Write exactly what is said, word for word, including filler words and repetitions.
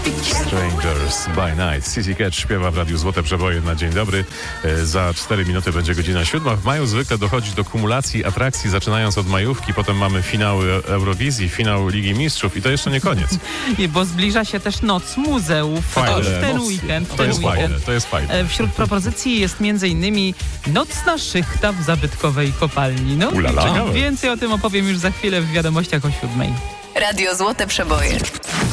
Strangers by Night. C C Catch śpiewa w Radiu Złote Przeboje na dzień dobry. E, za cztery minuty będzie godzina siódma. W maju zwykle dochodzi do kumulacji atrakcji, zaczynając od majówki. Potem mamy finały Eurowizji, finał Ligi Mistrzów i to jeszcze nie koniec. I bo zbliża się też Noc Muzeów. Fajne, to już ten noc, weekend. To ten jest weekend. fajne, to jest fajne. E, Wśród propozycji jest między innymi nocna szychta w zabytkowej kopalni. No, Ulala. więcej o tym opowiem już za chwilę w wiadomościach o siódmej. Radio Złote Przeboje.